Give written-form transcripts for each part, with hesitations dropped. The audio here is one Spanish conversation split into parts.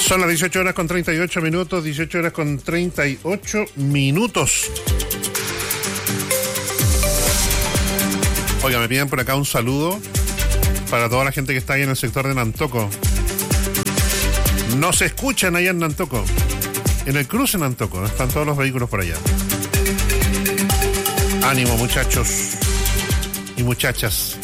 Son las 18 horas con 38 minutos, 18 horas con 38 minutos. Oiga, me piden por acá un saludo para toda la gente que está ahí en el sector de Nantoco. Nos escuchan allá en Nantoco, en el cruce Nantoco, están todos los vehículos por allá. Ánimo, muchachos y muchachas.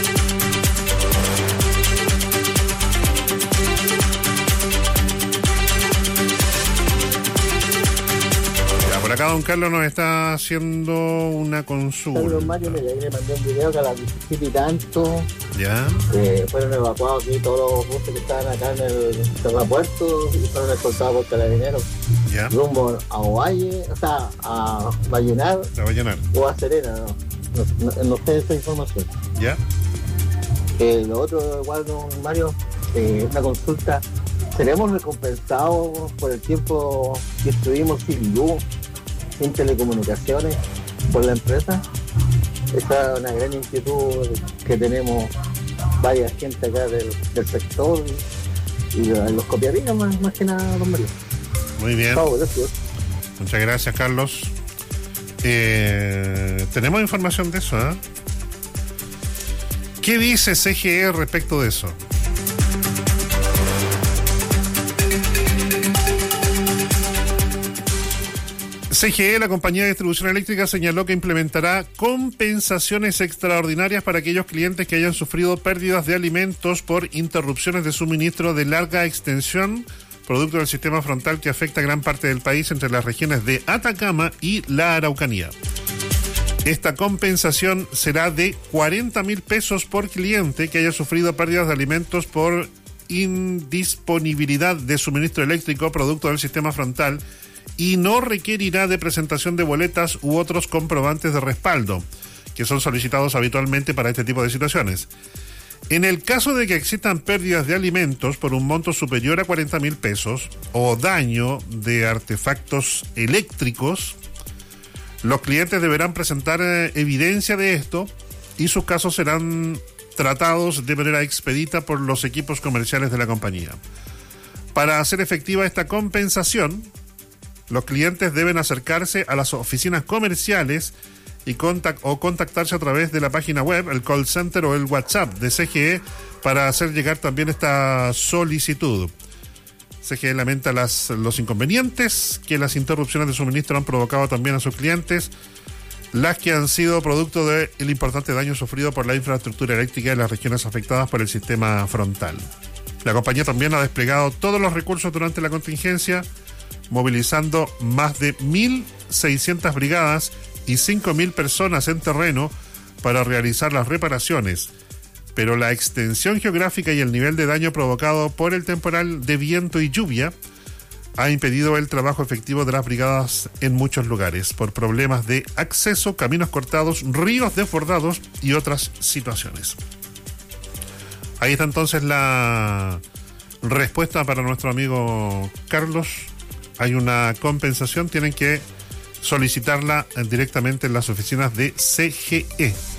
Por acá don Carlos nos está haciendo una consulta. Carlos Mario, mira, ahí le mandé un video que a las 17 y tanto ¿ya? Fueron evacuados aquí todos los buses que estaban acá en el terrapuerto y fueron escoltados por carabineros. ¿Ya? Rumbo a Ovalle, o sea, a Vallenar. A Vallenar. O a Serena, no sé esa información. ¿Ya? Lo otro, igual, don Mario, una consulta. ¿Seremos recompensados por el tiempo que estuvimos sin luz, sin telecomunicaciones, por la empresa? Esa es una gran inquietud que tenemos varias gente acá del sector y los copiarías más que nada, don Mario. Muy bien. Gracias. Muchas gracias, Carlos. Tenemos información de eso, ¿eh? ¿Qué dice CGE respecto de eso? CGE, la compañía de distribución eléctrica, señaló que implementará compensaciones extraordinarias para aquellos clientes que hayan sufrido pérdidas de alimentos por interrupciones de suministro de larga extensión, producto del sistema frontal que afecta a gran parte del país entre las regiones de Atacama y la Araucanía. Esta compensación será de 40.000 pesos por cliente que haya sufrido pérdidas de alimentos por indisponibilidad de suministro eléctrico, producto del sistema frontal, y no requerirá de presentación de boletas u otros comprobantes de respaldo, que son solicitados habitualmente para este tipo de situaciones. En el caso de que existan pérdidas de alimentos por un monto superior a 40.000 pesos o daño de artefactos eléctricos, los clientes deberán presentar evidencia de esto y sus casos serán tratados de manera expedita por los equipos comerciales de la compañía. Para hacer efectiva esta compensación, los clientes deben acercarse a las oficinas comerciales y contactarse a través de la página web, el call center o el WhatsApp de CGE para hacer llegar también esta solicitud. CGE lamenta los inconvenientes que las interrupciones de suministro han provocado también a sus clientes, las que han sido producto del importante daño sufrido por la infraestructura eléctrica en las regiones afectadas por el sistema frontal. La compañía también ha desplegado todos los recursos durante la contingencia, movilizando más de 1.600 brigadas y 5.000 personas en terreno para realizar las reparaciones. Pero la extensión geográfica y el nivel de daño provocado por el temporal de viento y lluvia ha impedido el trabajo efectivo de las brigadas en muchos lugares, por problemas de acceso, caminos cortados, ríos desbordados y otras situaciones. Ahí está entonces la respuesta para nuestro amigo Carlos. Hay una compensación, tienen que solicitarla directamente en las oficinas de CGE.